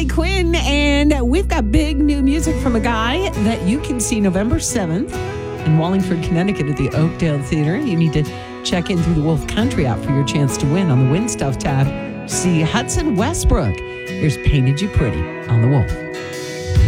Quinn, and we've got big new music from a guy that you can see November 7th in Wallingford, Connecticut at the Oakdale Theater. You need to check in through the Wolf Country app for your chance to win. On the Win Stuff tab, see Hudson Westbrook. Here's Painted You Pretty on the Wolf.